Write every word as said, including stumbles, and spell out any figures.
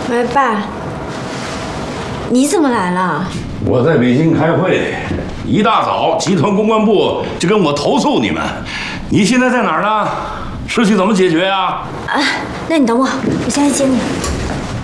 喂，爸，你怎么来了？ 我在北京开会，一大早集团公关部就跟我投诉你们。你现在在哪儿呢？事情怎么解决呀？ 啊，那你等我，我现在接你。